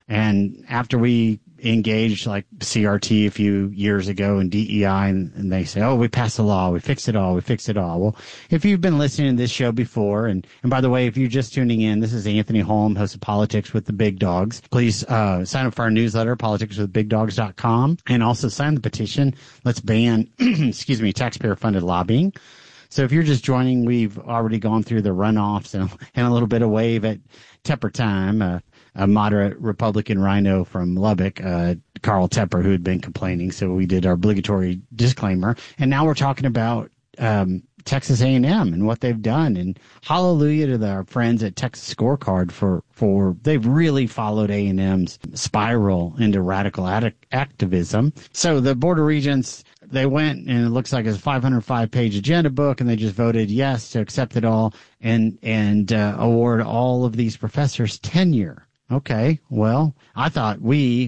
And after we engaged like CRT a few years ago and DEI, and they say, oh, we passed the law, we fixed it all, we fixed it all. Well, if you've been listening to this show before, and by the way, if you're just tuning in, this is Anthony Holm, host of Politics with the Big Dogs. Please sign up for our newsletter, politicswithbigdogs.com, and also sign the petition. Let's ban, taxpayer-funded lobbying. So if you're just joining, we've already gone through the runoffs and a little bit of wave at Tepper time, a moderate Republican rhino from Lubbock, Carl Tepper, who had been complaining. So we did our obligatory disclaimer. And now we're talking about Texas A&M and what they've done. And hallelujah to our friends at Texas Scorecard for they've really followed A&M's spiral into radical activism. So the Board of Regents, they went, and it looks like it's a 505-page agenda book, and they just voted yes to accept it all and award all of these professors tenure. Okay, well, I thought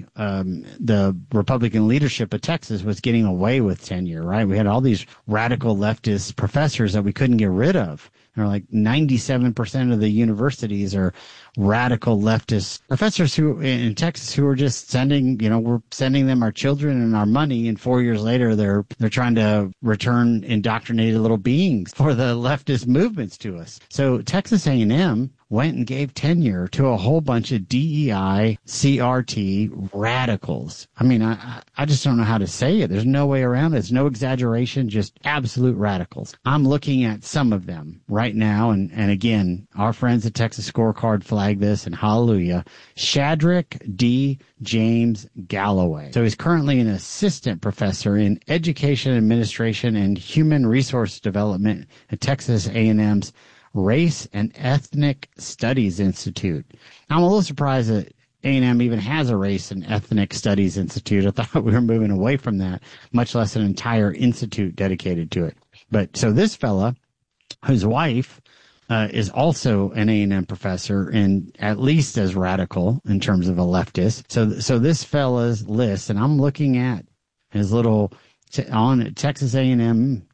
the Republican leadership of Texas was getting away with tenure, right? We had all these radical leftist professors that we couldn't get rid of. They're like 97% of the universities are radical leftist professors who in Texas who are just we're sending them our children and our money, and 4 years later they're trying to return indoctrinated little beings for the leftist movements to us. So Texas A&M went and gave tenure to a whole bunch of DEI, CRT radicals. I mean, I just don't know how to say it. There's no way around it. There's no exaggeration, just absolute radicals. I'm looking at some of them right now, and again, our friends at Texas Scorecard flag this, and hallelujah. Shadrack D. James Galloway. So he's currently an assistant professor in education administration and human resource development at Texas A&M's Race and Ethnic Studies Institute. I'm a little surprised that A&M even has a Race and Ethnic Studies Institute. I thought we were moving away from that, much less an entire institute dedicated to it. But so this fella, whose wife is also an A&M professor and at least as radical in terms of a leftist. So this fella's list, and I'm looking at his little on Texas A&M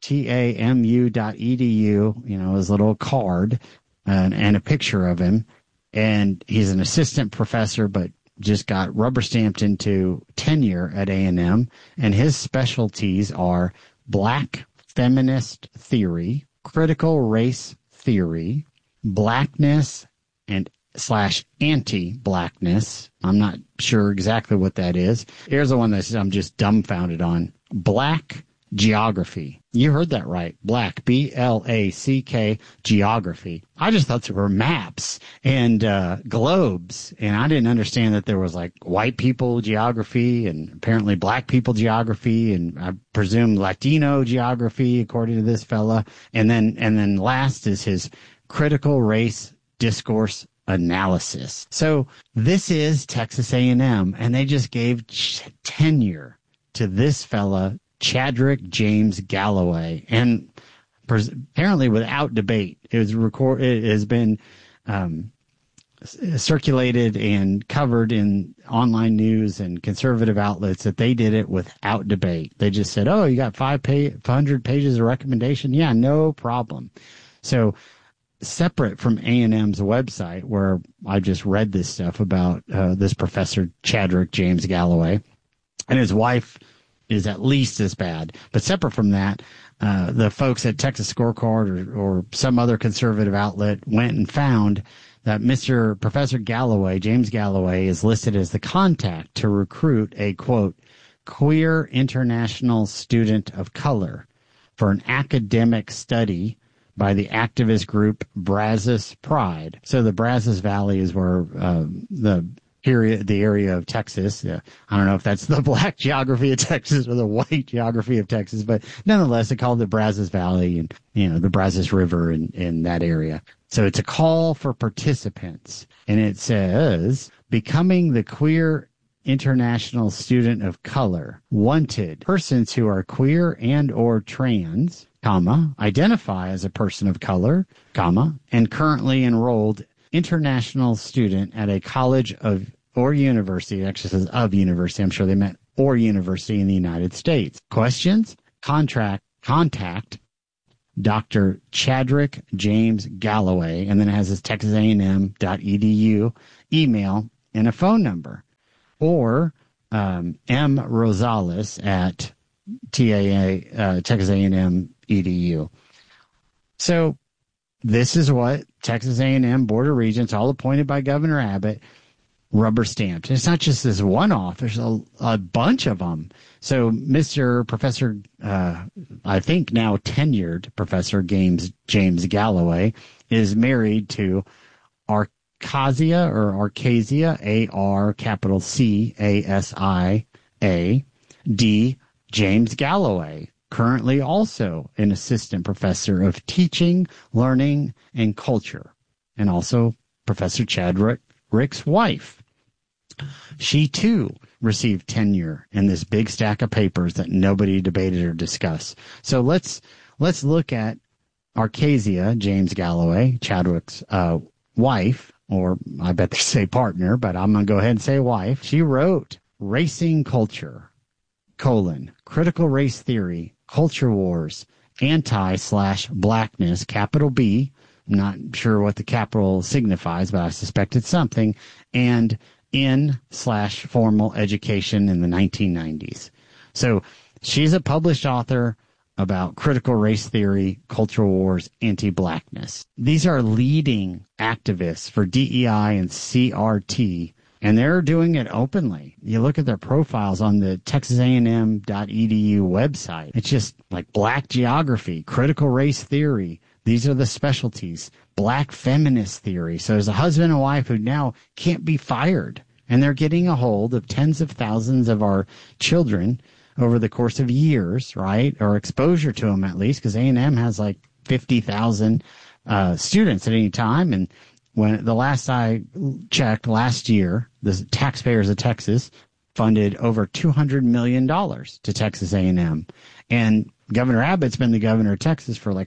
TAMU.edu, his little card and a picture of him. And he's an assistant professor, but just got rubber stamped into tenure at A&M. And his specialties are Black feminist theory, critical race theory, blackness and / anti-blackness. I'm not sure exactly what that is. Here's the one that I'm just dumbfounded on. Black geography. You heard that right. Black, BLACK geography. I just thought there were maps and globes, and I didn't understand that there was like white people geography and apparently black people geography, and I presume Latino geography according to this fella. And then last is his critical race discourse analysis. So this is Texas A&M, and they just gave tenure to this fella, Shadrack James Galloway, and apparently without debate. It has been circulated and covered in online news and conservative outlets that they did it without debate. They just said, "Oh, you got 500 pages of recommendation? Yeah, no problem." So separate from A&M's website, where I just read this stuff about this professor, Shadrack James Galloway, and his wife is at least as bad. But separate from that, the folks at Texas Scorecard or some other conservative outlet went and found that Professor Galloway, James Galloway, is listed as the contact to recruit a, quote, queer international student of color for an academic study by the activist group Brazos Pride. So the Brazos Valley is where the area of Texas. I don't know if that's the black geography of Texas or the white geography of Texas, but nonetheless, they call it the Brazos Valley and, the Brazos River in that area. So it's a call for participants, and it says, becoming the queer international student of color, wanted persons who are queer and or trans, identify as a person of color, and currently enrolled international student at a college or university. It actually says of university. I'm sure they meant or university in the United States. Questions? Contact Dr. Shadrack James Galloway, and then it has his texasam.edu email and a phone number. or M. Rosales at Texas A&M EDU. So this is what Texas A&M Board of Regents, all appointed by Governor Abbott, rubber stamped. It's not just this one-off. There's a bunch of them. So Professor, I think now tenured Professor James Galloway, is married to Arcasia, A-R capital C-A-S-I-A, D. James Galloway, currently also an assistant professor of teaching, learning, and culture, and also Professor Chadwick's wife. She, too, received tenure in this big stack of papers that nobody debated or discussed. So let's look at Arcasia, James Galloway, Chadwick's wife, or I bet they say partner, but I'm going to go ahead and say wife. She wrote Racing Culture, Critical Race Theory, Culture Wars, Anti/Blackness, capital B. I'm not sure what the capital signifies, but I suspect it's something, and N/Formal Education in the 1990s. So she's a published author about critical race theory, cultural wars, anti-blackness. These are leading activists for DEI and CRT, and they're doing it openly. You look at their profiles on the texasam.edu website. It's just like black geography, critical race theory. These are the specialties. Black feminist theory. So there's a husband and wife who now can't be fired, and they're getting a hold of tens of thousands of our children over the course of years, right? Or exposure to them at least, because A&M has like 50,000 students at any time. And when the last I checked last year, the taxpayers of Texas funded over $200 million to Texas A&M. And Governor Abbott's been the governor of Texas for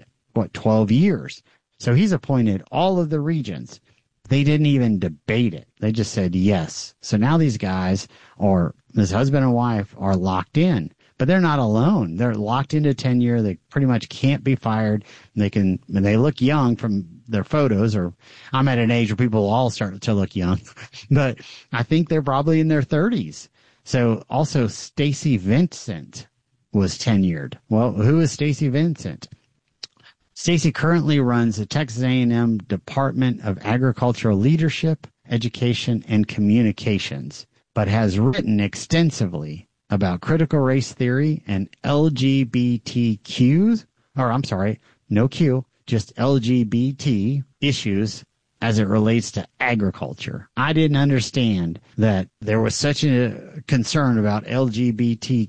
12 years. So he's appointed all of the regions. They didn't even debate it. They just said yes. So now these guys, or this husband and wife, are locked in. But they're not alone. They're locked into tenure. They pretty much can't be fired. They look young from their photos, or I'm at an age where people all start to look young. But I think they're probably in their 30s. So also Stacy Vincent was tenured. Well, who is Stacy Vincent? Stacy currently runs the Texas A&M Department of Agricultural Leadership, Education, and Communications, but has written extensively about critical race theory and LGBTQs, or I'm sorry, no Q, just LGBT issues as it relates to agriculture. I didn't understand that there was such a concern about LGBTQBT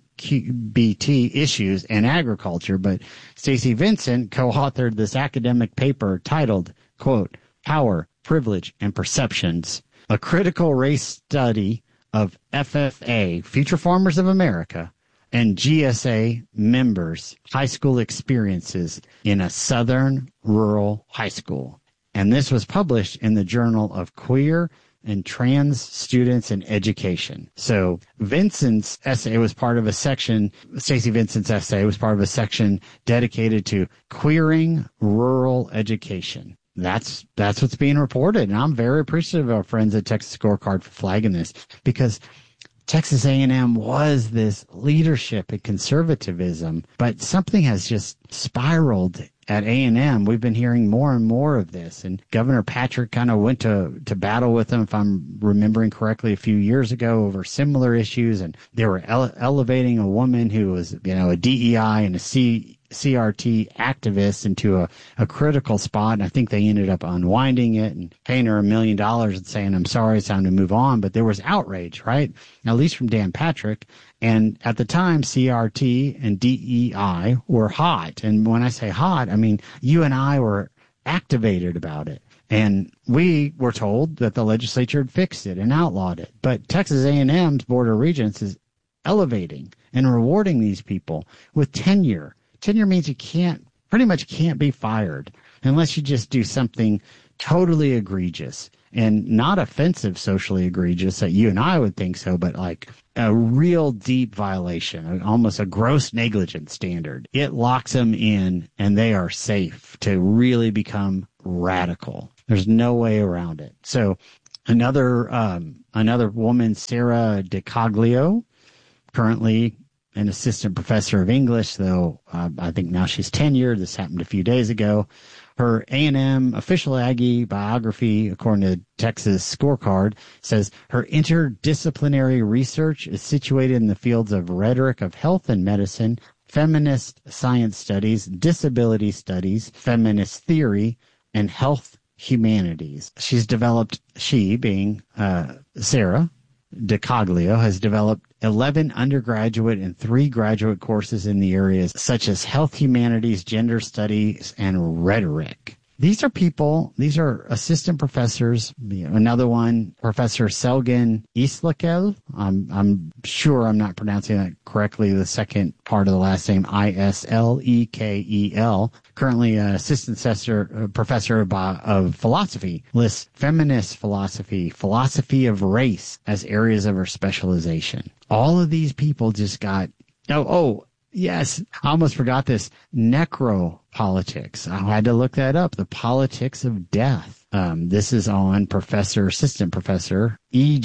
issues and agriculture, but Stacy Vincent co-authored this academic paper titled, quote, Power, Privilege, and Perceptions, a critical race study of FFA, Future Farmers of America, and GSA members' high school experiences in a southern rural high school. And this was published in the Journal of Queer and Trans Students in Education. So Vincent's essay was part of a section, Stacy Vincent's essay was part of a section dedicated to queering rural education. That's what's being reported. And I'm very appreciative of our friends at Texas Scorecard for flagging this, because Texas A&M was this leadership and conservatism, but something has just spiraled at A&M. We've been hearing more and more of this, and Governor Patrick kind of went to battle with them, if I'm remembering correctly, a few years ago over similar issues, and they were elevating a woman who was, a DEI and a CRT activist into a critical spot, and I think they ended up unwinding it and paying her $1 million and saying, I'm sorry, it's time to move on. But there was outrage, right? At least from Dan Patrick. And at the time, CRT and DEI were hot. And when I say hot, I mean, you and I were activated about it. And we were told that the legislature had fixed it and outlawed it. But Texas A&M's Board of Regents is elevating and rewarding these people with tenure. Tenure means you pretty much can't be fired unless you just do something totally egregious and not offensive, socially egregious that you and I would think so, but like a real deep violation, almost a gross negligence standard. It locks them in and they are safe to really become radical. There's no way around it. So Another woman, Sarah DiCoglio, currently an assistant professor of English, though I think now she's tenured. This happened a few days ago. Her A&M official Aggie biography, according to Texas Scorecard, says her interdisciplinary research is situated in the fields of rhetoric of health and medicine, feminist science studies, disability studies, feminist theory, and health humanities. She being Sarah DiCoglio, has developed 11 undergraduate and 3 graduate courses in the areas such as health humanities, gender studies, and rhetoric. These are assistant professors. Another one, Professor Selgin Islekel. I'm sure I'm not pronouncing that correctly. The second part of the last name, Islekel. Currently an assistant professor of philosophy. Lists feminist philosophy, philosophy of race as areas of her specialization. All of these people just got, yes, I almost forgot this. Necropolitics. I had to look that up. The politics of death. This is on assistant professor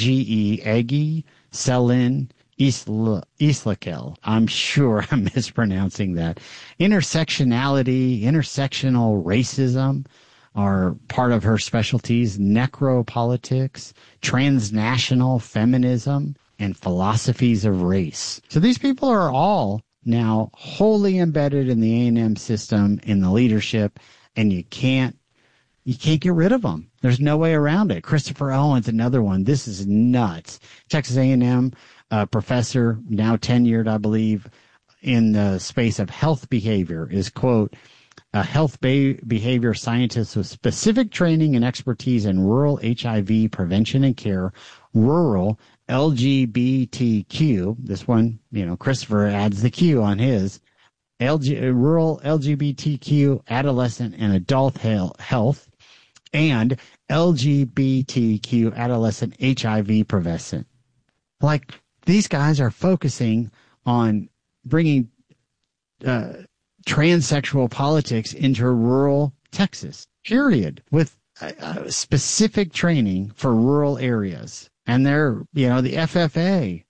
Egi Selin Islekel. I'm sure I'm mispronouncing that. Intersectionality, intersectional racism are part of her specialties. Necropolitics, transnational feminism, and philosophies of race. So these people are all now wholly embedded in the A&M system, in the leadership, and you can't get rid of them. There's no way around it. Christopher Owens, another one. This is nuts. Texas A&M professor, now tenured, I believe, in the space of health behavior, is, quote, a health behavior scientist with specific training and expertise in rural HIV prevention and care, rural LGBTQ. This one, Christopher adds the Q on his. Rural LGBTQ, adolescent and adult health, and LGBTQ, adolescent HIV prevention. Like, these guys are focusing on bringing transsexual politics into rural Texas, period, with specific training for rural areas. And they're, the FFA,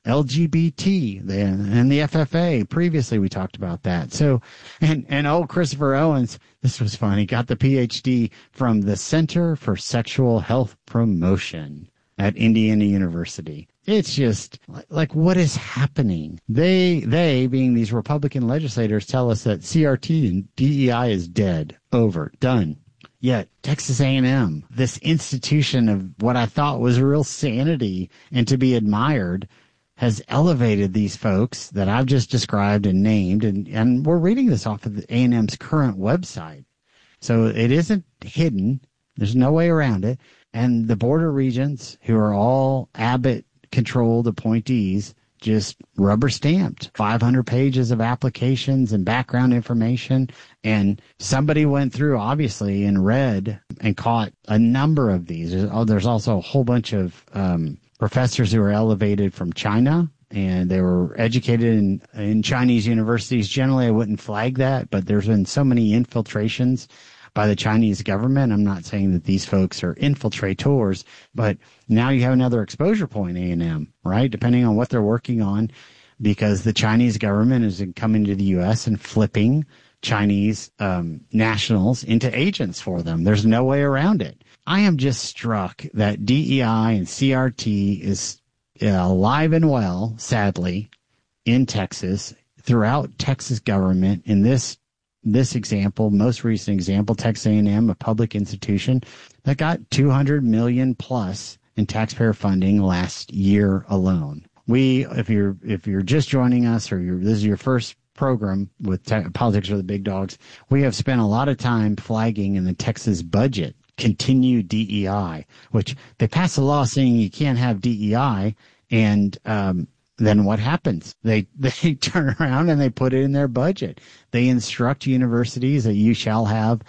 LGBT, and the FFA. Previously, we talked about that. So, and old Christopher Owens, this was funny, got the PhD from the Center for Sexual Health Promotion at Indiana University. It's just like, what is happening? They being these Republican legislators, tell us that CRT and DEI is dead, over, done. Yet Texas A&M, this institution of what I thought was real sanity and to be admired, has elevated these folks that I've just described and named. And we're reading this off of the A&M's current website. So it isn't hidden. There's no way around it. And the border regents, who are all Abbott-controlled appointees, just rubber stamped 500 pages of applications and background information. And somebody went through, obviously, and read and caught a number of these. There's also a whole bunch of professors who were elevated from China, and they were educated in Chinese universities. Generally, I wouldn't flag that, but there's been so many infiltrations by the Chinese government. I'm not saying that these folks are infiltrators, but now you have another exposure point, A&M, right? Depending on what they're working on, because the Chinese government is coming to the U.S. and flipping Chinese nationals into agents for them. There's no way around it. I am just struck that DEI and CRT is alive and well, sadly, in Texas, throughout Texas government. In this example, most recent example, Texas A&M, a public institution that got $200 million plus in taxpayer funding last year alone. If you're just joining us, or this is your first program with Politics for the Big Dogs, we have spent a lot of time flagging in the Texas budget continued DEI, which they passed a law saying you can't have DEI, and then what happens? They turn around and they put it in their budget. They instruct universities that you shall have,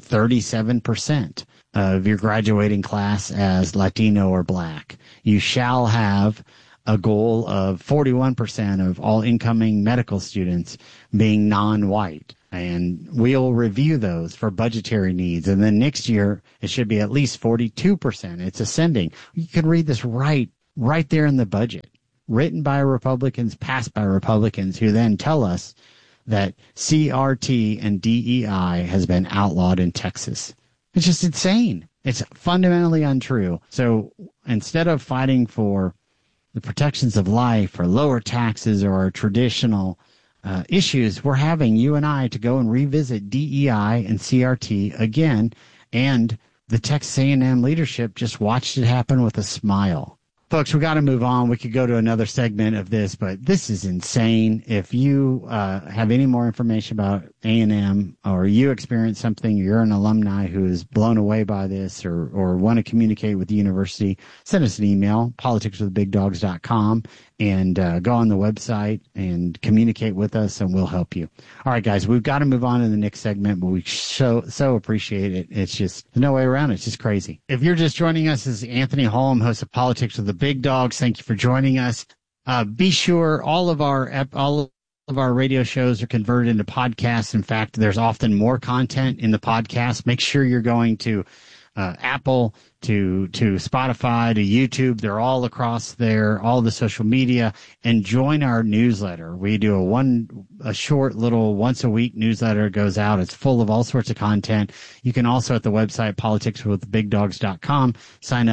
37% of your graduating class as Latino or Black. You shall have a goal of 41% of all incoming medical students being non-white. And we'll review those for budgetary needs. And then next year, it should be at least 42%. It's ascending. You can read this right there in the budget, written by Republicans, passed by Republicans, who then tell us that CRT and DEI has been outlawed in Texas. It's just insane. It's fundamentally untrue. So instead of fighting for the protections of life or lower taxes or traditional issues, we're having you and I to go and revisit DEI and CRT again. And the Texas A&M leadership just watched it happen with a smile. Folks, we got to move on. We could go to another segment of this, but this is insane. If you have any more information about A&M, or you experience something, you're an alumni who is blown away by this, or want to communicate with the university, send us an email, politicswithbigdogs.com, and go on the website and communicate with us, and we'll help you. All right, guys, we've got to move on to the next segment, but we so appreciate it. It's just there's no way around it. It's just crazy. If you're just joining us, this is Anthony Holm, host of Politics with the Big Dogs. Thank you for joining us. Be sure all of our radio shows are converted into podcasts. In fact, there's often more content in the podcast. Make sure you're going to Apple, to Spotify, to YouTube. They're all across there, all the social media, and join our newsletter. We do a short little once a week newsletter goes out. It's full of all sorts of content. You can also at the website, politicswithbigdogs.com, sign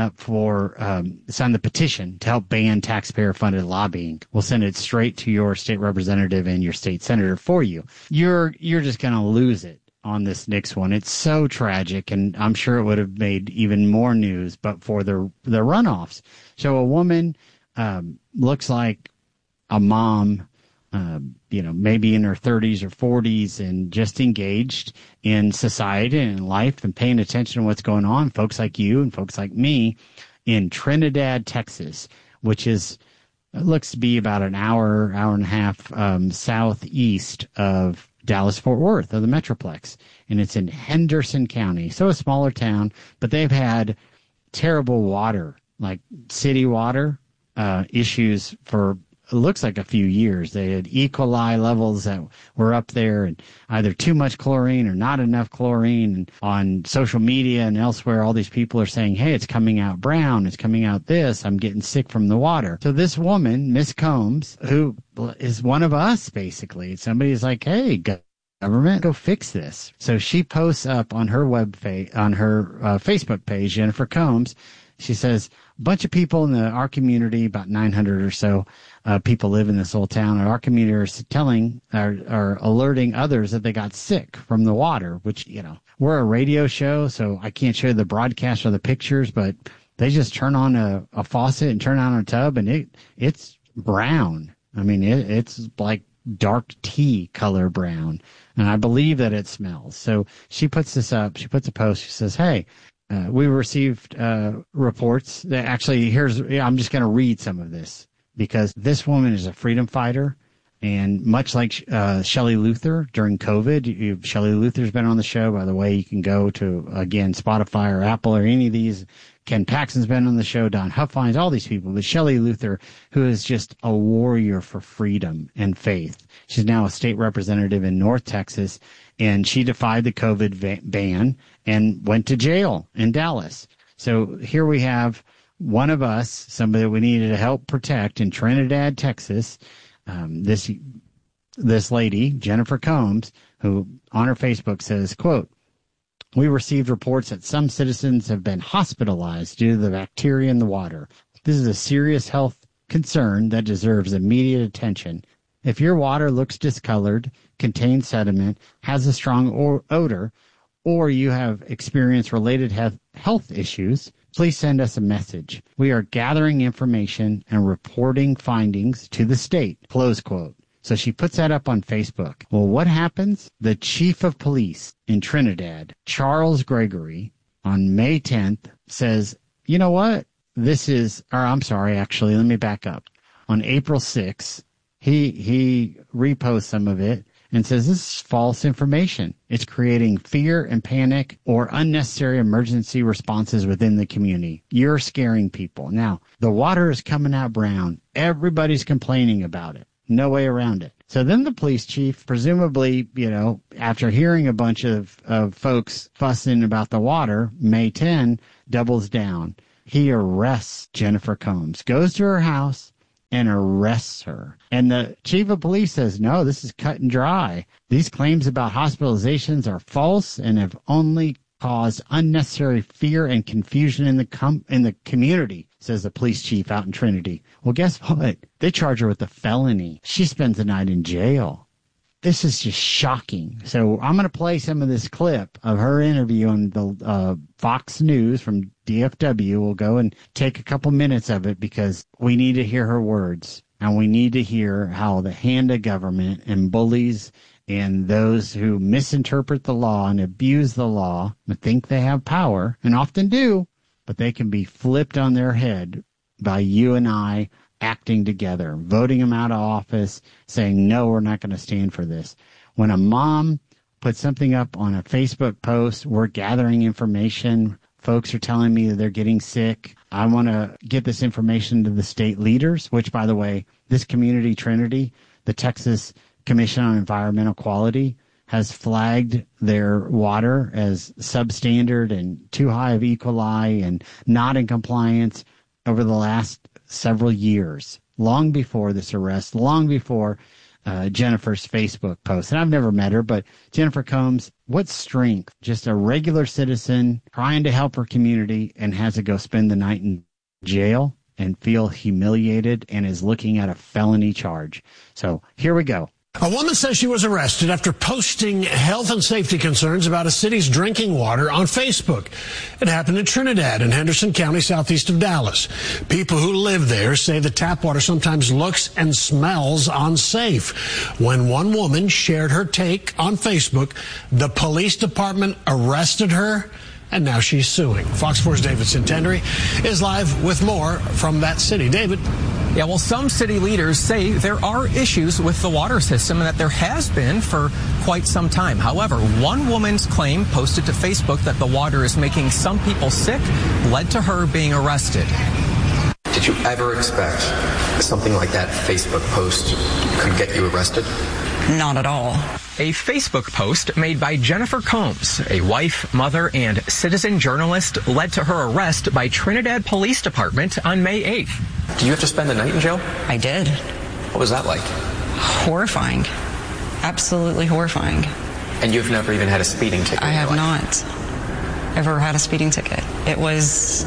the petition to help ban taxpayer funded lobbying. We'll send it straight to your state representative and your state senator for you. You're just going to lose it on this next one. It's so tragic, and I'm sure it would have made even more news, but for the runoffs. So a woman looks like a mom, maybe in her 30s or 40s, and just engaged in society and in life and paying attention to what's going on. Folks like you and folks like me in Trinidad, Texas, which looks to be about an hour and a half southeast of Dallas-Fort Worth, of the Metroplex, and it's in Henderson County, so a smaller town, but they've had terrible water, like city water issues for, it looks like a few years. They had E. coli levels that were up there, and either too much chlorine or not enough chlorine. And on social media and elsewhere, all these people are saying, hey, it's coming out brown, it's coming out this, I'm getting sick from the water. So this woman, Miss Combs, who is one of us, basically, somebody's like, hey, government, go fix this. So she posts up on her Facebook page, Jennifer Combs. She says, a bunch of people in our community, about 900 or so people live in this little town. Our community are alerting others that they got sick from the water, which, we're a radio show, so I can't show the broadcast or the pictures, but they just turn on a faucet and turn on a tub, and it's brown. I mean, it's like dark tea color brown, and I believe that it smells. So she puts this up. She puts a post. She says, hey, we received reports that actually I'm just going to read some of this, because this woman is a freedom fighter. And much like Shelley Luther during COVID, Shelley Luther's been on the show. By the way, you can go to, again, Spotify or Apple or any of these. Ken Paxton's been on the show, Don Huffines, all these people. But Shelley Luther, who is just a warrior for freedom and faith. She's now a state representative in North Texas, and she defied the COVID ban and went to jail in Dallas. So here we have one of us, somebody that we needed to help protect in Trinidad, Texas. This lady, Jennifer Combs, who on her Facebook says, quote, we received reports that some citizens have been hospitalized due to the bacteria in the water. This is a serious health concern that deserves immediate attention. If your water looks discolored, contains sediment, has a strong odor, or you have experienced related health issues, please send us a message. We are gathering information and reporting findings to the state, close quote. So she puts that up on Facebook. Well, what happens? The chief of police in Trinidad, Charles Gregory, on May 10th says, you know what? Let me back up. On April 6th, he reposts some of it and says this is false information. It's creating fear and panic or unnecessary emergency responses within the community. You're scaring people. Now, the water is coming out brown. Everybody's complaining about it. No way around it. So then the police chief, presumably, after hearing a bunch of folks fussing about the water, May 10, doubles down. He arrests Jennifer Combs, goes to her house and arrests her. And the chief of police says, no, this is cut and dry. These claims about hospitalizations are false and have only caused unnecessary fear and confusion in the community, says the police chief out in Trinity. Well, guess what? They charge her with a felony. She spends the night in jail. This is just shocking. So I'm going to play some of this clip of her interview on the Fox News from DFW. We'll go and take a couple minutes of it because we need to hear her words. And we need to hear how the hand of government and bullies and those who misinterpret the law and abuse the law and think they have power, and often do, but they can be flipped on their head by you and I acting together, voting them out of office, saying, no, we're not going to stand for this. When a mom puts something up on a Facebook post, we're gathering information. Folks are telling me that they're getting sick. I want to get this information to the state leaders, which, by the way, this community, Trinity, the Texas Commission on Environmental Quality, has flagged their water as substandard and too high of E. coli and not in compliance over the last several years, long before this arrest, long before Jennifer's Facebook post. And I've never met her, but Jennifer Combs, what strength, just a regular citizen trying to help her community and has to go spend the night in jail and feel humiliated and is looking at a felony charge. So here we go. A woman says she was arrested after posting health and safety concerns about a city's drinking water on Facebook. It happened in Trinidad in Henderson County, southeast of Dallas. People who live there say the tap water sometimes looks and smells unsafe. When one woman shared her take on Facebook, the police department arrested her, and now she's suing. Fox 4's David Centenary is live with more from that city. David. Yeah, well, some city leaders say there are issues with the water system and that there has been for quite some time. However, one woman's claim posted to Facebook that the water is making some people sick led to her being arrested. Did you ever expect something like that Facebook post could get you arrested? Not at all. A Facebook post made by Jennifer Combs, a wife, mother, and citizen journalist, led to her arrest by Trinidad Police Department on May 8th. Did you have to spend the night in jail? I did. What was that like? Horrifying. Absolutely horrifying. And you've never even had a speeding ticket? I have not ever had a speeding ticket. It was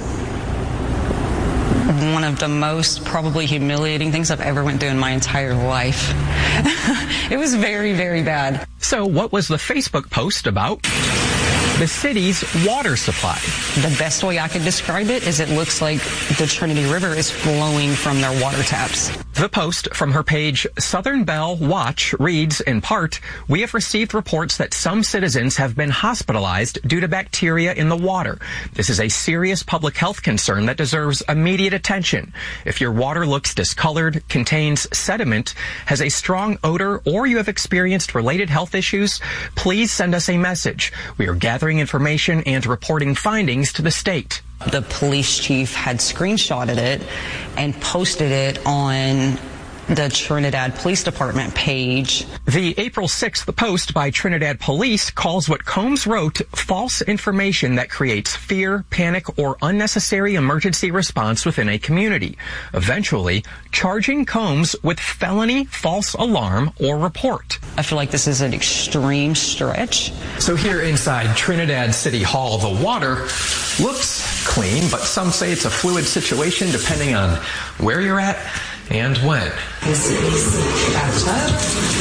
one of the most probably humiliating things I've ever went through in my entire life. It was very, very bad. So what was the Facebook post about? The city's water supply. The best way I could describe it is it looks like the Trinity River is flowing from their water taps. The post from her page Southern Bell Watch reads, in part, "We have received reports that some citizens have been hospitalized due to bacteria in the water. This is a serious public health concern that deserves immediate attention. If your water looks discolored, contains sediment, has a strong odor, or you have experienced related health issues, please send us a message. We are gathering information and reporting findings to the state." The police chief had screenshotted it and posted it on the Trinidad Police Department page. The April 6th post by Trinidad Police calls what Combs wrote false information that creates fear, panic, or unnecessary emergency response within a community, eventually charging Combs with felony false alarm or report. I feel like this is an extreme stretch. So here inside Trinidad City Hall, the water looks clean, but some say it's a fluid situation depending on where you're at and when. This is the bathtub.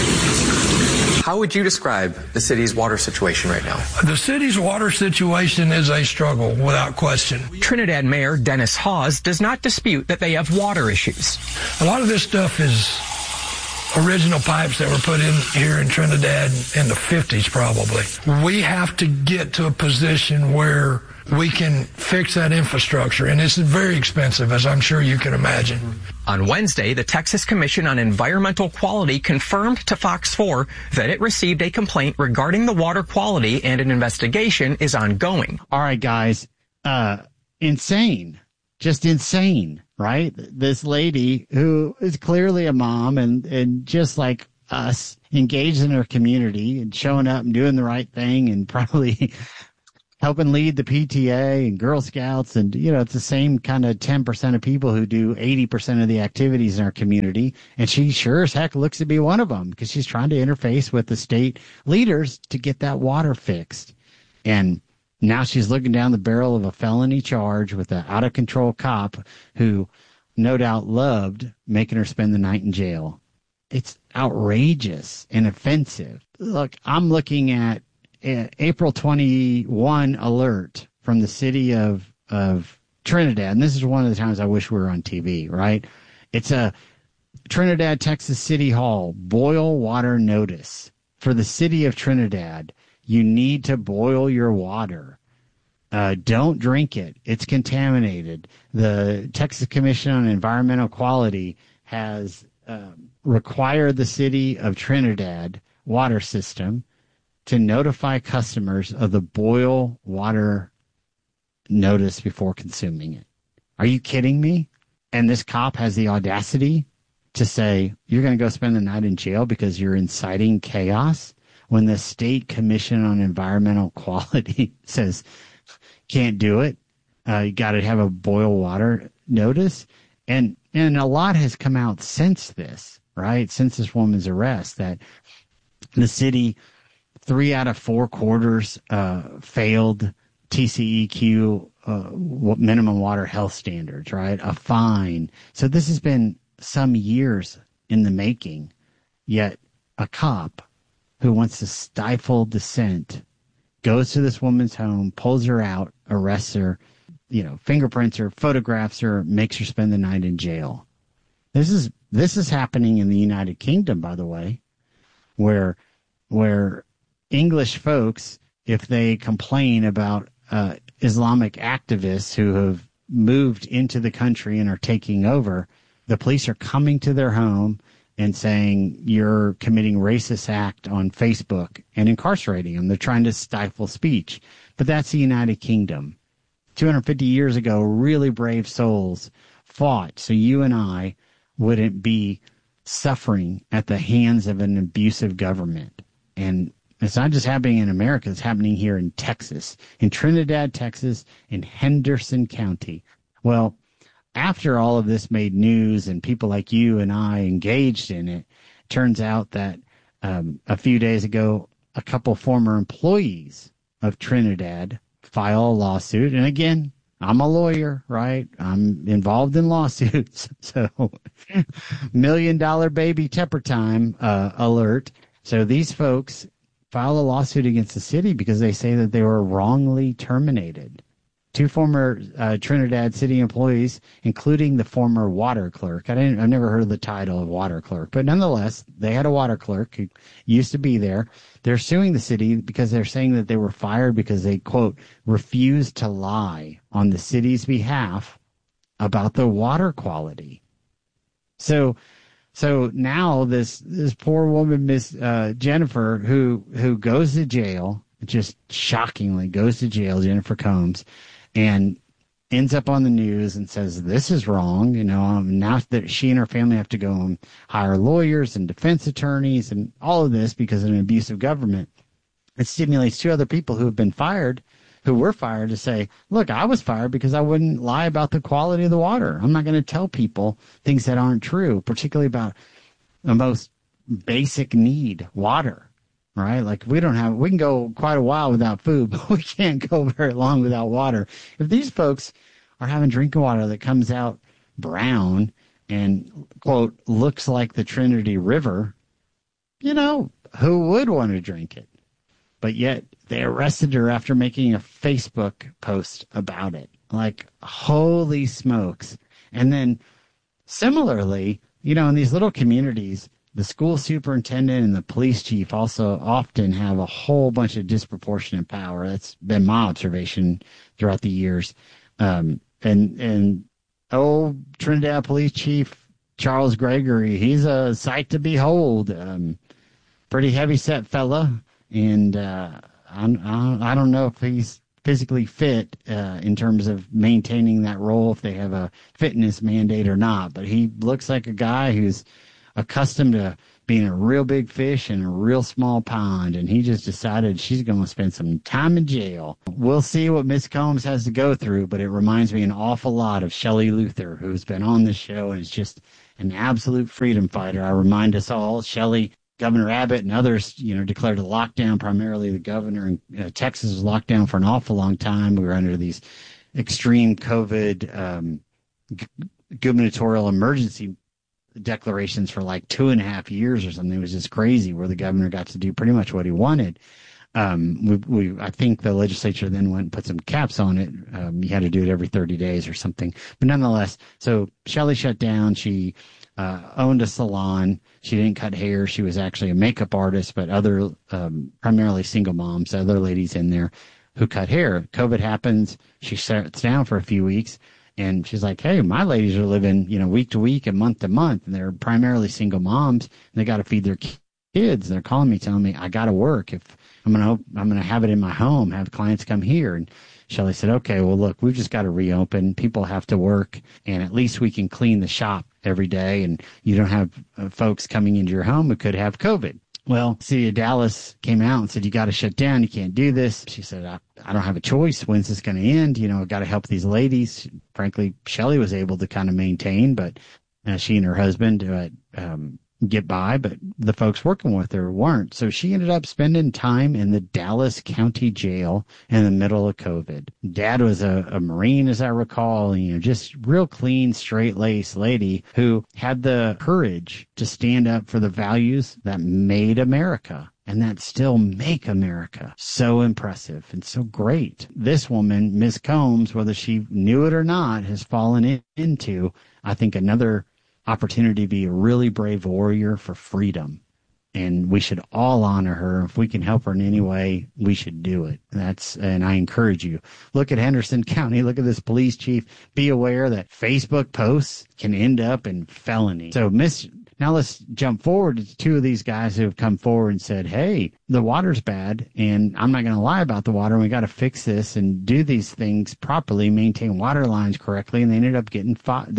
How would you describe the city's water situation right now? The city's water situation is a struggle, without question. Trinidad Mayor Dennis Hawes does not dispute that they have water issues. A lot of this stuff is original pipes that were put in here in Trinidad in the 50s, probably. We have to get to a position where we can fix that infrastructure, and it's very expensive, as I'm sure you can imagine. On Wednesday, the Texas Commission on Environmental Quality confirmed to Fox 4 that it received a complaint regarding the water quality and an investigation is ongoing. All right, guys. Insane. just insane, right? This lady who is clearly a mom and just like us, engaged in her community and showing up and doing the right thing and probably helping lead the PTA and Girl Scouts. And, it's the same kind of 10% of people who do 80% of the activities in our community. And she sure as heck looks to be one of them because she's trying to interface with the state leaders to get that water fixed. And now she's looking down the barrel of a felony charge with an out-of-control cop who no doubt loved making her spend the night in jail. It's outrageous and offensive. Look, I'm looking at April 21 alert from the city of Trinidad. And this is one of the times I wish we were on TV, right? It's a Trinidad, Texas City Hall boil water notice for the city of Trinidad. You need to boil your water. Don't drink it. It's contaminated. The Texas Commission on Environmental Quality has required the city of Trinidad water system to notify customers of the boil water notice before consuming it. Are you kidding me? And this cop has the audacity to say, you're going to go spend the night in jail because you're inciting chaos when the State Commission on Environmental Quality says, can't do it. You got to have a boil water notice. And a lot has come out since this, right? Since this woman's arrest, that the city, 3 out of 4 quarters failed TCEQ minimum water health standards, right? A fine. So this has been some years in the making, yet a cop who wants to stifle dissent goes to this woman's home, pulls her out, arrests her, fingerprints her, photographs her, makes her spend the night in jail. This is happening in the United Kingdom, by the way, where English folks, if they complain about Islamic activists who have moved into the country and are taking over, the police are coming to their home and saying you're committing racist act on Facebook and incarcerating them. They're trying to stifle speech. But that's the United Kingdom. 250 years ago, really brave souls fought so you and I wouldn't be suffering at the hands of an abusive government. And it's not just happening in America, it's happening here in Texas, in Trinidad, Texas, in Henderson County. Well, after all of this made news and people like you and I engaged in it, turns out that a few days ago, a couple former employees of Trinidad file a lawsuit. And again, I'm a lawyer, right? I'm involved in lawsuits. So $1 million baby Tepper time alert. So these folks file a lawsuit against the city because they say that they were wrongly terminated. 2 former Trinidad city employees, including the former water clerk. I've never heard of the title of water clerk, but nonetheless, they had a water clerk who used to be there. They're suing the city because they're saying that they were fired because they, quote, refused to lie on the city's behalf about the water quality. So now this poor woman, Miss Jennifer, who goes to jail, just shockingly goes to jail, Jennifer Combs, and ends up on the news and says, this is wrong. Now that she and her family have to go and hire lawyers and defense attorneys and all of this because of an abusive government. It stimulates 2 other people who were fired to say, look, I was fired because I wouldn't lie about the quality of the water. I'm not going to tell people things that aren't true, particularly about the most basic need, water. Right? Like we can go quite a while without food, but we can't go very long without water. If these folks are having drinking water that comes out brown and, quote, looks like the Trinity River, who would want to drink it? But yet they arrested her after making a Facebook post about it. Like, holy smokes. And then similarly, in these little communities, the school superintendent and the police chief also often have a whole bunch of disproportionate power. That's been my observation throughout the years. And Trinidad Police Chief Charles Gregory, he's a sight to behold. Pretty heavy set fella, and I don't know if he's physically fit in terms of maintaining that role, if they have a fitness mandate or not. But he looks like a guy who's accustomed to being a real big fish in a real small pond, and he just decided she's going to spend some time in jail. We'll see what Miss Combs has to go through, but it reminds me an awful lot of Shelley Luther, who's been on the show and is just an absolute freedom fighter. I remind us all, Shelley, Governor Abbott and others, declared a lockdown, primarily the governor in Texas was locked down for an awful long time. We were under these extreme COVID gubernatorial emergency declarations for like 2.5 years or something. It was just crazy, where the governor got to do pretty much what he wanted. I think the legislature then went and put some caps on it. You had to do it every 30 days or something. But nonetheless, so Shelley shut down. She owned a salon. She didn't cut hair. She was actually a makeup artist, but other primarily single moms, other ladies in there who cut hair. COVID happens. She shuts down for a few weeks. And she's like, hey, my ladies are living, week to week and month to month. And they're primarily single moms. And they got to feed their kids. They're calling me, telling me I got to work. If I'm going to have it in my home, have clients come here. And Shelley said, okay, well, look, we've just got to reopen. People have to work. And at least we can clean the shop every day. And you don't have folks coming into your home who could have COVID. Well, City of Dallas came out and said, you got to shut down. You can't do this. She said, I don't have a choice. When's this going to end? I've got to help these ladies. Frankly, Shelley was able to kind of maintain, but she and her husband get by, but the folks working with her weren't. So she ended up spending time in the Dallas County Jail in the middle of COVID. Dad was a Marine, as I recall, just real clean, straight-laced lady who had the courage to stand up for the values that made America and that still make America so impressive and so great. This woman, Miss Combs, whether she knew it or not, has fallen into, I think, another opportunity to be a really brave warrior for freedom. And we should all honor her. If we can help her in any way, we should do it. And I encourage you. Look at Henderson County. Look at this police chief. Be aware that Facebook posts can end up in felony. So now let's jump forward to two of these guys who have come forward and said, hey, the water's bad, and I'm not going to lie about the water. We got to fix this and do these things properly, maintain water lines correctly. And they ended up getting fired.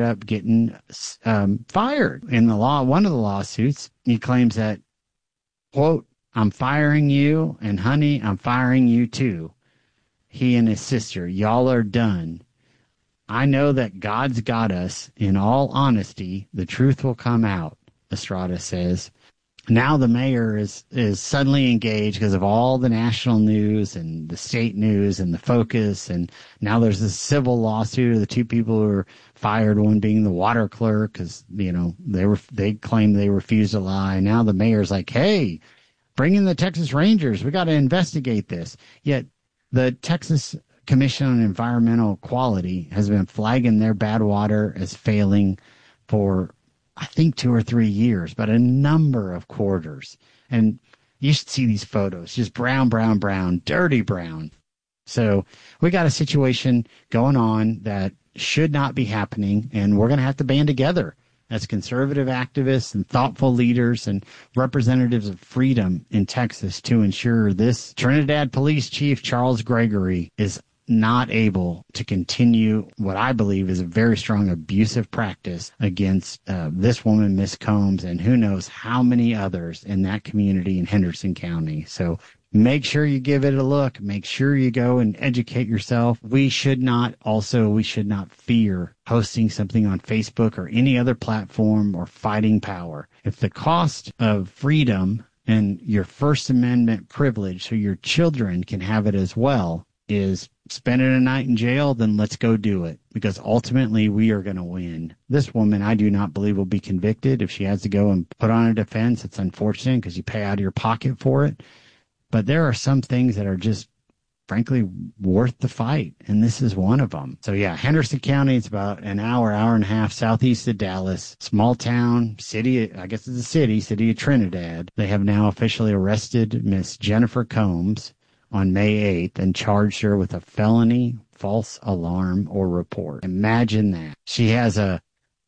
In one of the lawsuits, he claims that, quote, I'm firing you, and honey, I'm firing you too. He and his sister, y'all are done. I know that God's got us. In all honesty, the truth will come out, Estrada says. Now the mayor is suddenly engaged because of all the national news and the state news and the focus. And now there's this civil lawsuit of the two people who were fired, one being the water clerk because, they claimed they refused to lie. Now the mayor's like, hey, bring in the Texas Rangers. We got to investigate this. Yet the Texas Commission on Environmental Quality has been flagging their bad water as failing for, I think, 2 or 3 years, but a number of quarters. And you should see these photos, just brown, dirty brown. So we got a situation going on that should not be happening, and we're going to have to band together as conservative activists and thoughtful leaders and representatives of freedom in Texas to ensure this Trinidad Police Chief Charles Gregory is not able to continue what I believe is a very strong abusive practice against this woman, Miss Combs, and who knows how many others in that community in Henderson County. So make sure you give it a look. Make sure you go and educate yourself. We should not fear posting something on Facebook or any other platform or fighting power. If the cost of freedom and your First Amendment privilege so your children can have it as well is spending a night in jail, then let's go do it, because ultimately we are going to win. This woman, I do not believe, will be convicted. If she has to go and put on a defense, it's unfortunate because you pay out of your pocket for it. But there are some things that are just, frankly, worth the fight, and this is one of them. So yeah, Henderson County, it's about an hour and a half southeast of Dallas. Small town, city, I guess it's a city of Trinidad. They have now officially arrested Miss Jennifer Combs on May 8th and charged her with a felony false alarm or report. Imagine that. She has a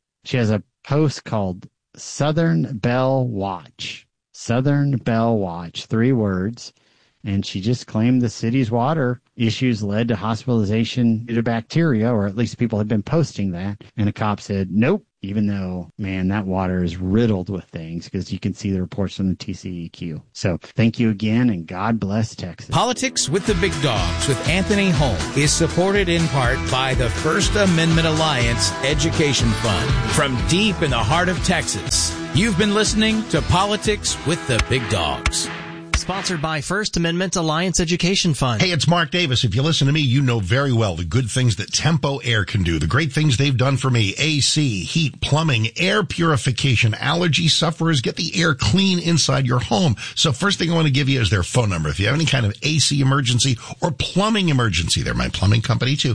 post called Southern Bell Watch. Southern Bell Watch, 3 words. And she just claimed the city's water issues led to hospitalization due to bacteria, or at least people had been posting that. And a cop said, nope, even though, man, that water is riddled with things, because you can see the reports from the TCEQ. So thank you again, and God bless Texas. Politics with the Big Dogs with Anthony Holm is supported in part by the First Amendment Alliance Education Fund. From deep in the heart of Texas, you've been listening to Politics with the Big Dogs. Sponsored by First Amendment Alliance Education Fund. Hey, it's Mark Davis. If you listen to me, you know very well the good things that Tempo Air can do, the great things they've done for me. AC, heat, plumbing, air purification. Allergy sufferers, get the air clean inside your home. So first thing I want to give you is their phone number. If you have any kind of AC emergency or plumbing emergency, they're my plumbing company too.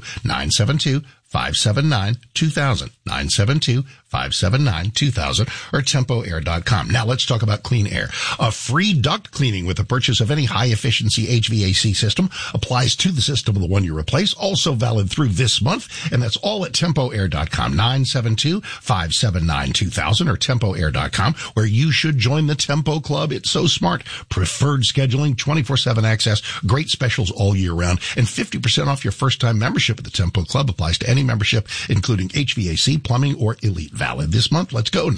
972-579-2000. 972-579-2000 or TempoAir.com. Now let's talk about clean air. A free duct cleaning with the purchase of any high-efficiency HVAC system applies to the system of the one you replace. Also valid through this month, and that's all at TempoAir.com. 972-579-2000 or TempoAir.com, where you should join the Tempo Club. It's so smart. Preferred scheduling, 24/7 access, great specials all year round, and 50% off your first-time membership at the Tempo Club applies to any membership, including HVAC, plumbing, or Elite. Valid this month. Let's go.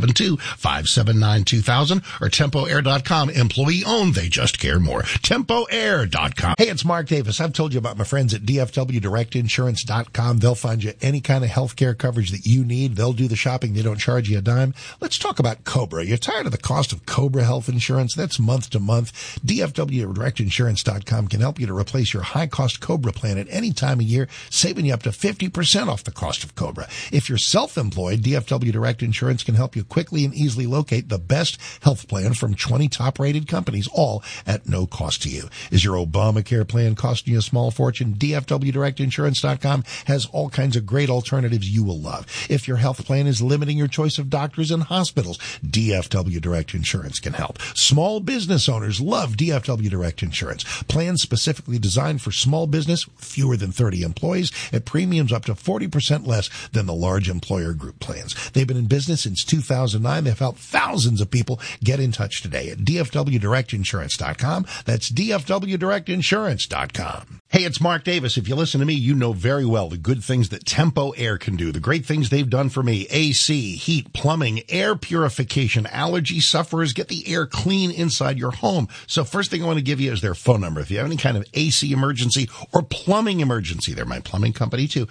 972-579-2000 or TempoAir.com. Employee owned. They just care more. TempoAir.com. Hey, it's Mark Davis. I've told you about my friends at DFWDirectInsurance.com. They'll find you any kind of health care coverage that you need. They'll do the shopping. They don't charge you a dime. Let's talk about Cobra. You're tired of the cost of Cobra health insurance? That's month to month. DFWDirectInsurance.com can help you to replace your high-cost Cobra plan at any time of year, saving you up to 50% off the cost of Cobra. If you're self-employed, DFW Direct Insurance can help you quickly and easily locate the best health plan from 20 top-rated companies, all at no cost to you. Is your Obamacare plan costing you a small fortune? DFWDirectInsurance.com has all kinds of great alternatives you will love. If your health plan is limiting your choice of doctors and hospitals, DFW Direct Insurance can help. Small business owners love DFW Direct Insurance. Plans specifically designed for small business with fewer than 30 employees at premiums up to 40% less than the large employer group plans. They've been in business since 2009. They've helped thousands of people. Get in touch today at DFWDirectInsurance.com. That's DFWDirectInsurance.com. Hey, it's Mark Davis. If you listen to me, you know very well the good things that Tempo Air can do, the great things they've done for me. AC, heat, plumbing, air purification. Allergy sufferers, get the air clean inside your home. So first thing I want to give you is their phone number. If you have any kind of AC emergency or plumbing emergency, they're my plumbing company too.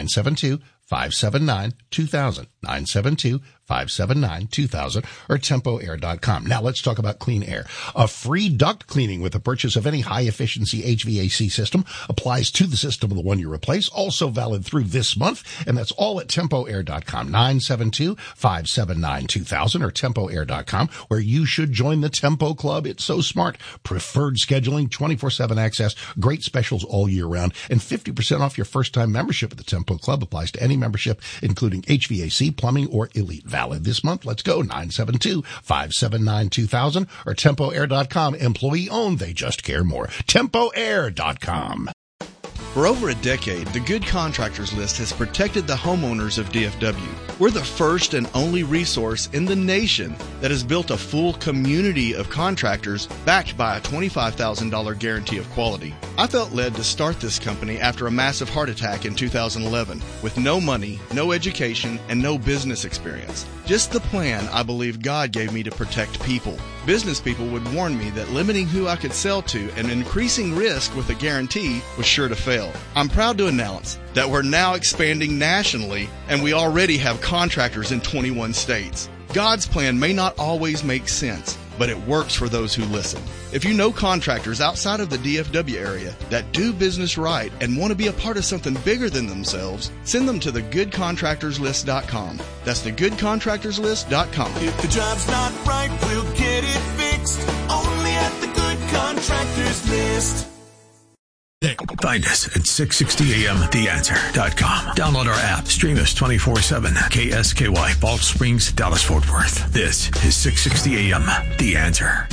972-579-2000. 972-579-2000 or TempoAir.com. Now let's talk about clean air. A free duct cleaning with the purchase of any high-efficiency HVAC system applies to the system of the one you replace. Also valid through this month, and that's all at TempoAir.com. 972-579-2000 or TempoAir.com, where you should join the Tempo Club. It's so smart. Preferred scheduling, 24/7 access, great specials all year round, and 50% off your first-time membership at the Tempo Club applies to any membership, including HVAC, plumbing, or Elite. Valid this month. Let's go. 972-579-2000 or TempoAir.com. Employee owned. They just care more. TempoAir.com. For over a decade, the Good Contractors List has protected the homeowners of DFW. We're the first and only resource in the nation that has built a full community of contractors backed by a $25,000 guarantee of quality. I felt led to start this company after a massive heart attack in 2011 with no money, no education, and no business experience. Just the plan I believe God gave me to protect people. Business people would warn me that limiting who I could sell to and increasing risk with a guarantee was sure to fail. I'm proud to announce that we're now expanding nationally, and we already have contractors in 21 states. God's plan may not always make sense, but it works for those who listen. If you know contractors outside of the DFW area that do business right and want to be a part of something bigger than themselves, send them to thegoodcontractorslist.com. That's thegoodcontractorslist.com. If the job's not right, we'll get it fixed. Only at the Good Contractors List. Find us at 660amtheanswer.com. Download our app. Stream us 24/7. KSKY, Balch Springs, Dallas, Fort Worth. This is 660 AM, The Answer.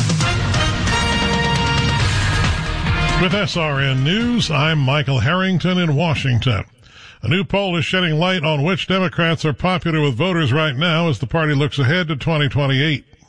With SRN News, I'm Michael Harrington in Washington. A new poll is shedding light on which Democrats are popular with voters right now as the party looks ahead to 2028.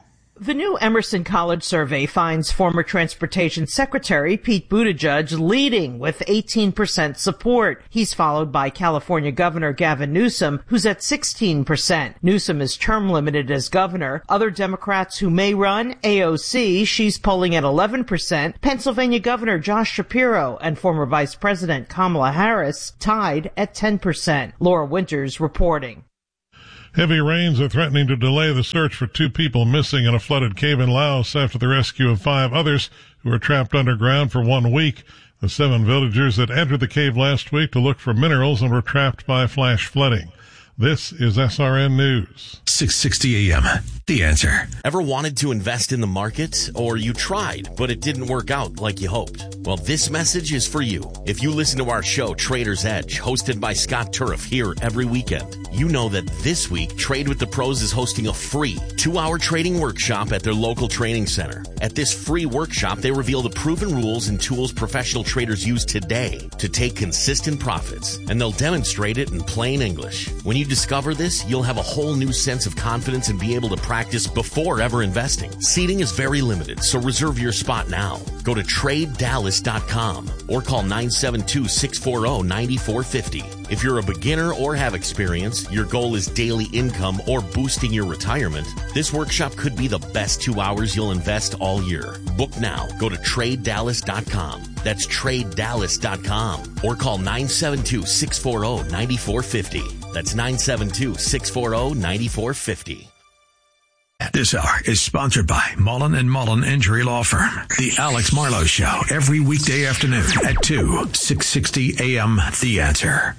The new Emerson College survey finds former Transportation Secretary Pete Buttigieg leading with 18% support. He's followed by California Governor Gavin Newsom, who's at 16%. Newsom is term limited as governor. Other Democrats who may run, AOC, she's polling at 11%. Pennsylvania Governor Josh Shapiro and former Vice President Kamala Harris tied at 10%. Laura Winters reporting. Heavy rains are threatening to delay the search for 2 people missing in a flooded cave in Laos after the rescue of 5 others who were trapped underground for 1 week. The 7 villagers that entered the cave last week to look for minerals and were trapped by flash flooding. This is SRN News. 660 AM. The Answer. Ever wanted to invest in the market? Or you tried, but it didn't work out like you hoped? Well, this message is for you. If you listen to our show, Trader's Edge, hosted by Scott Turf here every weekend, you know that this week, Trade with the Pros is hosting a free 2-hour trading workshop at their local training center. At this free workshop, they reveal the proven rules and tools professional traders use today to take consistent profits, and they'll demonstrate it in plain English. When you discover this, you'll have a whole new sense of confidence and be able to practice before ever investing. Seating is very limited, so reserve your spot now. Go to TradeDallas.com or call 972-640-9450. If you're a beginner or have experience, your goal is daily income or boosting your retirement, this workshop could be the best 2 hours you'll invest all year. Book now. Go to TradeDallas.com. That's TradeDallas.com or call 972-640-9450. That's 972-640-9450. This hour is sponsored by Mullen & Mullen Injury Law Firm. The Alex Marlowe Show, every weekday afternoon at 2, 660 AM. The Answer.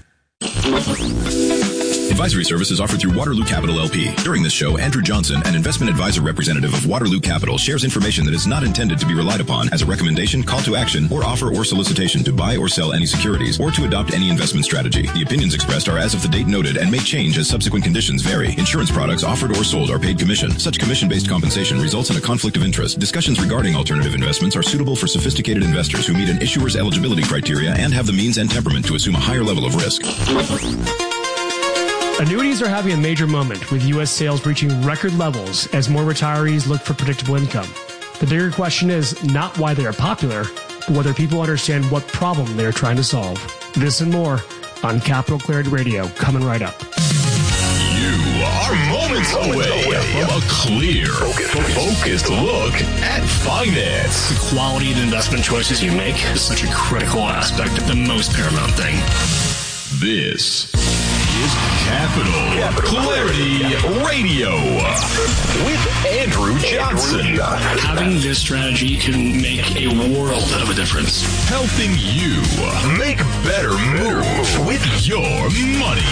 Advisory services offered through Waterloo Capital LP. During this show, Andrew Johnson, an investment advisor representative of Waterloo Capital, shares information that is not intended to be relied upon as a recommendation, call to action, or offer or solicitation to buy or sell any securities or to adopt any investment strategy. The opinions expressed are as of the date noted and may change as subsequent conditions vary. Insurance products offered or sold are paid commission. Such commission-based compensation results in a conflict of interest. Discussions regarding alternative investments are suitable for sophisticated investors who meet an issuer's eligibility criteria and have the means and temperament to assume a higher level of risk. Annuities are having a major moment, with U.S. sales reaching record levels as more retirees look for predictable income. The bigger question is not why they are popular, but whether people understand what problem they are trying to solve. This and more on Capital Clarity Radio, coming right up. You are moments away from a clear, focused look at finance. The quality of the investment choices you make is such a critical aspect, the most paramount thing. This is Capital Clarity Radio with Andrew Johnson. Having this strategy can make a world of a difference. Helping you make better moves with your money.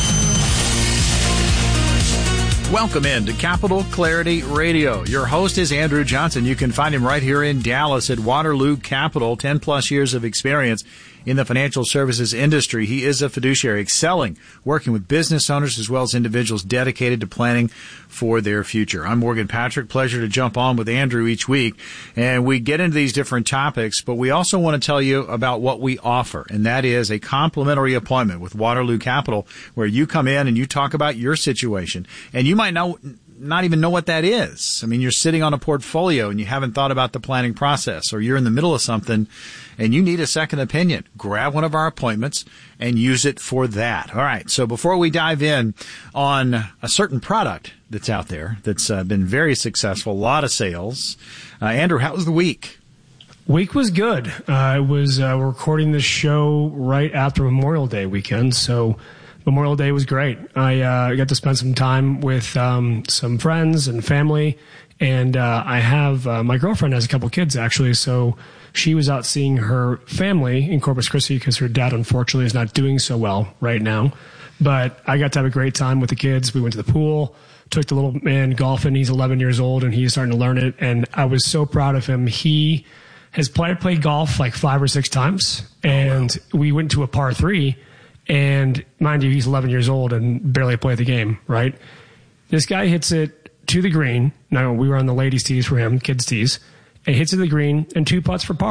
Welcome in to Capital Clarity Radio. Your host is Andrew Johnson. You can find him right here in Dallas at Waterloo Capital, 10 plus years of experience in the financial services industry. He is a fiduciary excelling, working with business owners as well as individuals dedicated to planning for their future. I'm Morgan Patrick. Pleasure to jump on with Andrew each week. And we get into these different topics, but we also want to tell you about what we offer. And that is a complimentary appointment with Waterloo Capital, where you come in and you talk about your situation. And you might not even know what that is. I mean, you're sitting on a portfolio and you haven't thought about the planning process, or you're in the middle of something and you need a second opinion. Grab one of our appointments and use it for that. All right. So before we dive in on a certain product that's out there that's been very successful, a lot of sales, Andrew, how was the week? Week was good. We're recording this show right after Memorial Day weekend, so Memorial Day was great. I got to spend some time with some friends and family, and I have my girlfriend has a couple kids, actually, so she was out seeing her family in Corpus Christi because her dad, unfortunately, is not doing so well right now. But I got to have a great time with the kids. We went to the pool, took the little man golfing. He's 11 years old, and he's starting to learn it, and I was so proud of him. He has played golf like 5 or 6 times, and we went to a par 3, and mind you, he's 11 years old and barely played the game, right? This guy hits it to the green. Now, we were on the ladies' tees for him, kids' tees. He hits it to the green and 2 putts for par.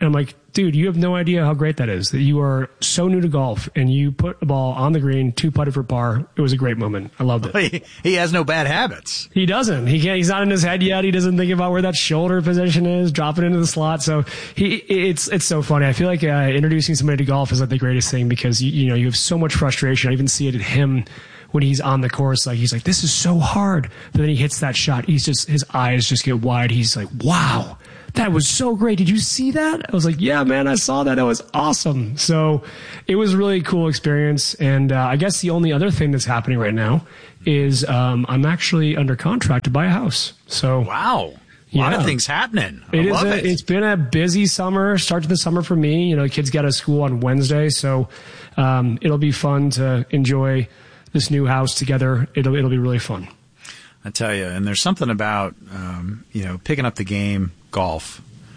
And I'm like, dude, you have no idea how great that is, that you are so new to golf and you put a ball on the green, 2 putted for par. It was a great moment. I loved it. He has no bad habits. He doesn't. He's not in his head yet. He doesn't think about where that shoulder position is, drop it into the slot. So it's so funny. I feel like introducing somebody to golf is like the greatest thing because you have so much frustration. I even see it in him when he's on the course. Like he's like, this is so hard. But then he hits that shot. His eyes just get wide. He's like, wow. That was so great. Did you see that? I was like, yeah, man, I saw that. It was awesome. So it was a really cool experience. And I guess the only other thing that's happening right now is I'm actually under contract to buy a house. So wow. A lot of things happening. I love it. It's been a busy summer, start to the summer for me. Kids get out of school on Wednesday. So it'll be fun to enjoy this new house together. It'll be really fun. I tell you, and there's something about, picking up the game, golf,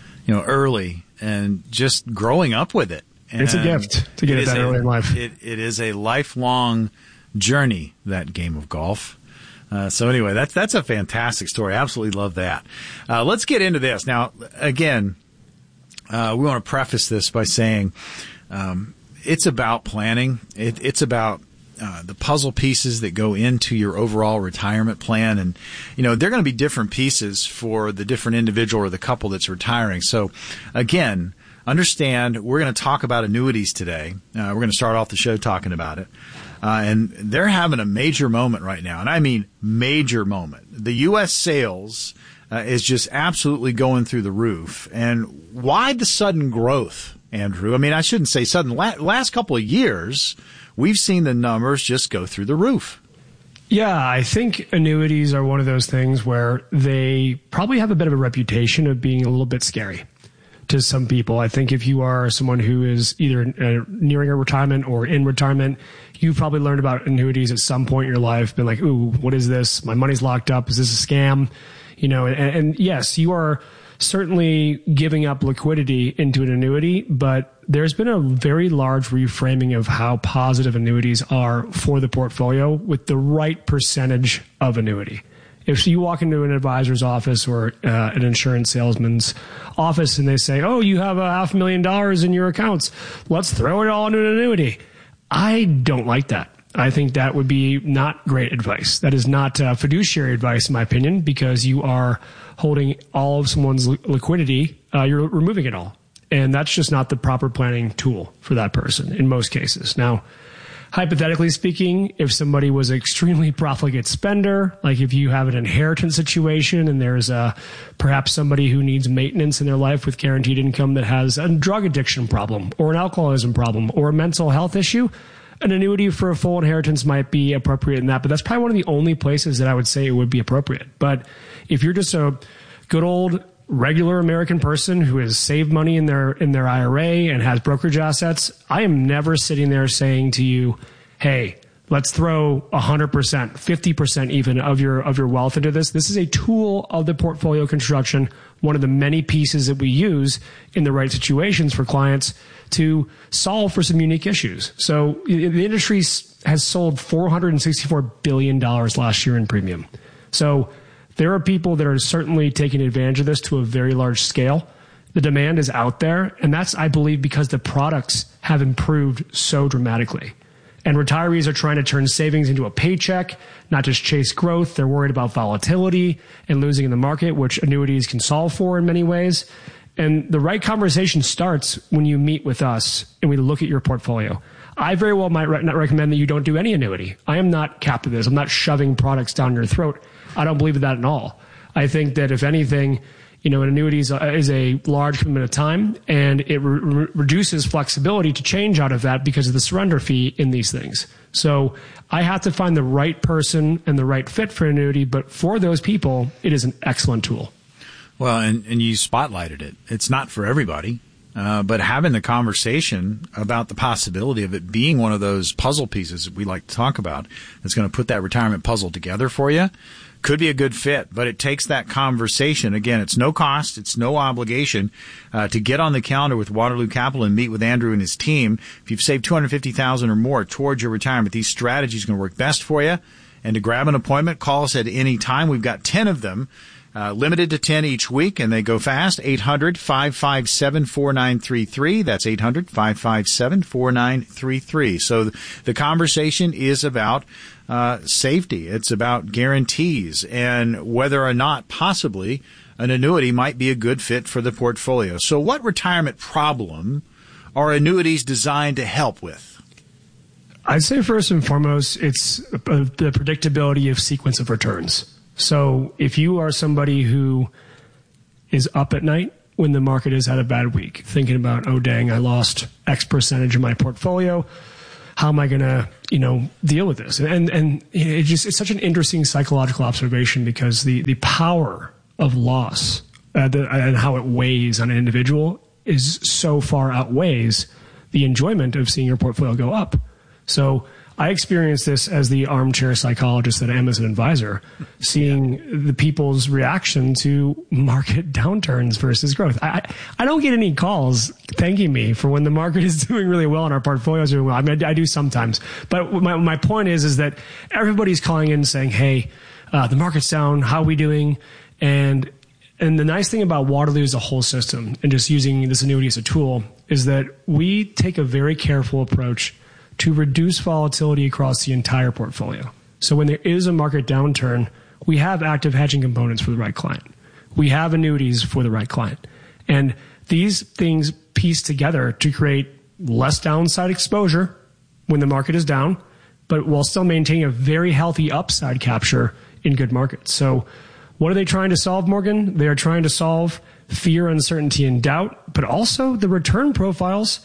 early and just growing up with it. And it's a gift to get it that early in life. It is a lifelong journey, that game of golf. So anyway, that's a fantastic story. Absolutely love that. Let's get into this. Now, again, we want to preface this by saying it's about planning. It's about the puzzle pieces that go into your overall retirement plan. And, they're going to be different pieces for the different individual or the couple that's retiring. So, again, understand we're going to talk about annuities today. We're going to start off the show talking about it. And they're having a major moment right now. And I mean major moment. The U.S. sales is just absolutely going through the roof. And why the sudden growth, Andrew? I mean, I shouldn't say sudden. Last couple of years, we've seen the numbers just go through the roof. Yeah, I think annuities are one of those things where they probably have a bit of a reputation of being a little bit scary to some people. I think if you are someone who is either nearing a retirement or in retirement, you've probably learned about annuities at some point in your life, been like, ooh, what is this? My money's locked up. Is this a scam? And yes, you are certainly giving up liquidity into an annuity, but there's been a very large reframing of how positive annuities are for the portfolio with the right percentage of annuity. If you walk into an advisor's office or an insurance salesman's office and they say, oh, you have $500,000 in your accounts, let's throw it all into an annuity. I don't like that. I think that would be not great advice. That is not fiduciary advice, in my opinion, because you are holding all of someone's liquidity. You're removing it all. And that's just not the proper planning tool for that person in most cases. Now, hypothetically speaking, if somebody was an extremely profligate spender, like if you have an inheritance situation and there's perhaps somebody who needs maintenance in their life with guaranteed income that has a drug addiction problem or an alcoholism problem or a mental health issue, an annuity for a full inheritance might be appropriate in that. But that's probably one of the only places that I would say it would be appropriate. But if you're just a good old regular American person who has saved money in their IRA and has brokerage assets, I am never sitting there saying to you, hey, let's throw 100%, 50% even of your wealth into this. This is a tool of the portfolio construction, one of the many pieces that we use in the right situations for clients to solve for some unique issues. So the industry has sold $464 billion last year in premium. So there are people that are certainly taking advantage of this to a very large scale. The demand is out there, and that's, I believe, because the products have improved so dramatically. And retirees are trying to turn savings into a paycheck, not just chase growth. They're worried about volatility and losing in the market, which annuities can solve for in many ways. And the right conversation starts when you meet with us and we look at your portfolio. I very well might not recommend that you don't do any annuity. I am not capped to this. I'm not shoving products down your throat. I don't believe in that at all. I think that if anything, an annuity is a large commitment of time, and it reduces flexibility to change out of that because of the surrender fee in these things. So I have to find the right person and the right fit for annuity, but for those people, it is an excellent tool. Well, and you spotlighted it. It's not for everybody. But having the conversation about the possibility of it being one of those puzzle pieces that we like to talk about that's going to put that retirement puzzle together for you could be a good fit. But it takes that conversation. Again, it's no cost. It's no obligation to get on the calendar with Waterloo Capital and meet with Andrew and his team. If you've saved $250,000 or more towards your retirement, these strategies are going to work best for you. And to grab an appointment, call us at any time. We've got 10 of them Limited to 10 each week, and they go fast. 800-557-4933. That's 800-557-4933. So the conversation is about safety. It's about guarantees and whether or not possibly an annuity might be a good fit for the portfolio. So what retirement problem are annuities designed to help with? I'd say first and foremost, it's the predictability of sequence of returns. So if you are somebody who is up at night when the market has had a bad week, thinking about, oh, dang, I lost X percentage of my portfolio, how am I going to, deal with this? And it's such an interesting psychological observation because the power of loss and how it weighs on an individual is so far outweighs the enjoyment of seeing your portfolio go up. So I experienced this as the armchair psychologist that I am as an advisor, seeing the people's reaction to market downturns versus growth. I don't get any calls thanking me for when the market is doing really well and our portfolios are doing well. I mean, I do sometimes. But my point is that everybody's calling in saying, hey, the market's down. How are we doing? And the nice thing about Waterloo as a whole system and just using this annuity as a tool is that we take a very careful approach to reduce volatility across the entire portfolio. So when there is a market downturn, we have active hedging components for the right client. We have annuities for the right client. And these things piece together to create less downside exposure when the market is down, but while still maintaining a very healthy upside capture in good markets. So what are they trying to solve, Morgan? They are trying to solve fear, uncertainty, and doubt, but also the return profiles.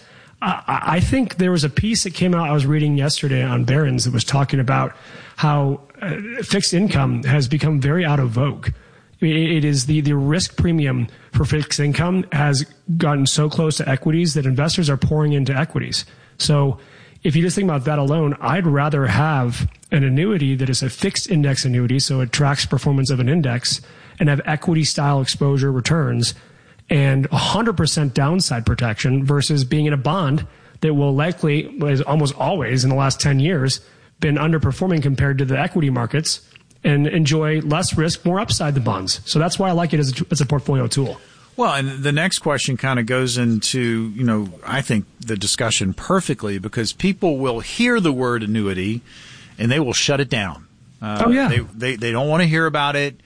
I think there was a piece that came out I was reading yesterday on Barron's that was talking about how fixed income has become very out of vogue. It is the risk premium for fixed income has gotten so close to equities that investors are pouring into equities. So if you just think about that alone, I'd rather have an annuity that is a fixed index annuity, so it tracks performance of an index, and have equity style exposure returns and 100% downside protection versus being in a bond that will likely, as almost always in the last 10 years, been underperforming compared to the equity markets and enjoy less risk, more upside than bonds. So that's why I like it as a portfolio tool. Well, and the next question kind of goes into, I think the discussion perfectly because people will hear the word annuity and they will shut it down. They don't want to hear about it.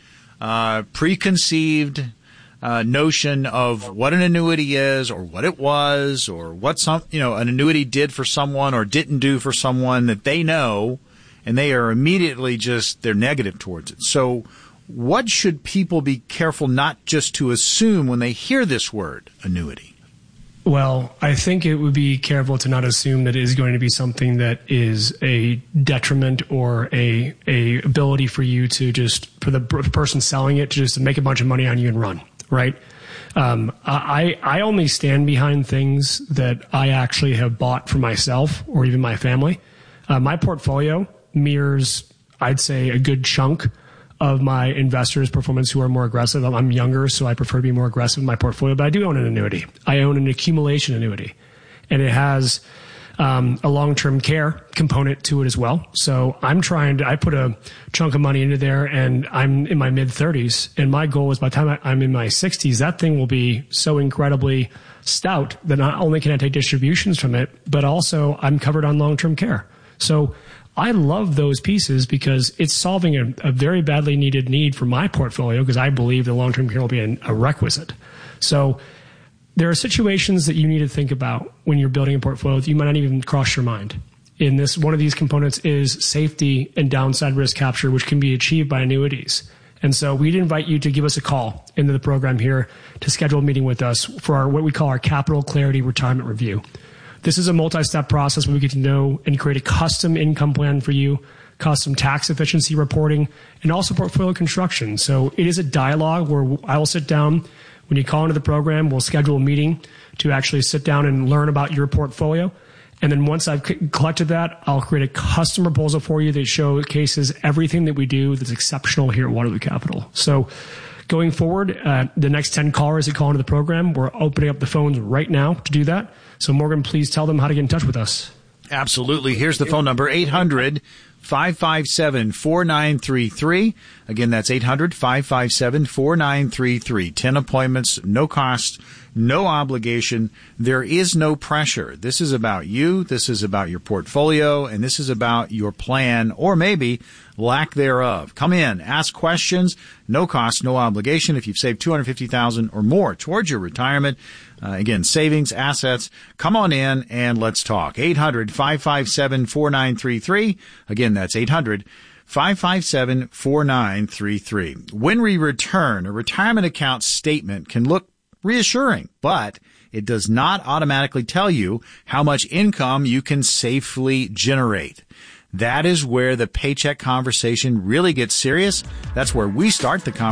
Preconceived notion of what an annuity is or what it was or what an annuity did for someone or didn't do for someone that they know, and they are immediately they're negative towards it. So what should people be careful not just to assume when they hear this word, annuity? Well, I think it would be careful to not assume that it is going to be something that is a detriment or a ability for you to for the person selling it to just make a bunch of money on you and run. Right. I only stand behind things that I actually have bought for myself or even my family. My portfolio mirrors, I'd say, a good chunk of my investors' performance who are more aggressive. I'm younger, so I prefer to be more aggressive in my portfolio, but I do own an annuity. I own an accumulation annuity, and it has a long-term care component to it as well. So I put a chunk of money into there and I'm in my mid-30s, and my goal is by the time I'm in my 60s, that thing will be so incredibly stout that not only can I take distributions from it, but also I'm covered on long-term care. So I love those pieces because it's solving a very badly needed need for my portfolio because I believe the long-term care will be a requisite. So there are situations that you need to think about when you're building a portfolio that you might not even cross your mind. One of these components is safety and downside risk capture, which can be achieved by annuities. And so we'd invite you to give us a call into the program here to schedule a meeting with us for what we call our Capital Clarity Retirement Review. This is a multi-step process where we get to know and create a custom income plan for you, custom tax efficiency reporting, and also portfolio construction. So it is a dialogue where I will sit down. When you call into the program, we'll schedule a meeting to actually sit down and learn about your portfolio. And then once I've collected that, I'll create a custom proposal for you that showcases everything that we do that's exceptional here at Waterloo Capital. So going forward, the next 10 callers that call into the program, we're opening up the phones right now to do that. So Morgan, please tell them how to get in touch with us. Absolutely. Here's the phone number, 800-557-4933. Again, that's 800-557-4933. 10 appointments, no cost, no obligation. There is no pressure. This is about you. This is about your portfolio, and this is about your plan, or maybe lack thereof. Come in, ask questions, no cost, no obligation. If you've saved $250,000 or more towards your retirement, again, savings, assets, come on in and let's talk. 800-557-4933. Again, that's 800-557-4933. When we return, a retirement account statement can look reassuring, but it does not automatically tell you how much income you can safely generate. That is where the paycheck conversation really gets serious. That's where we start the conversation.